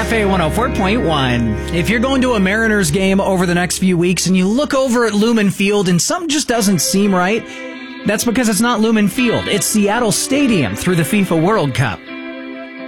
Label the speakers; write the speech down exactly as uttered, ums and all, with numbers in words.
Speaker 1: F A one oh four point one. If you're going to a Mariners game over the next few weeks and you look over at Lumen Field and something just doesn't seem right, that's because it's not Lumen Field. It's Seattle Stadium through the FIFA World Cup.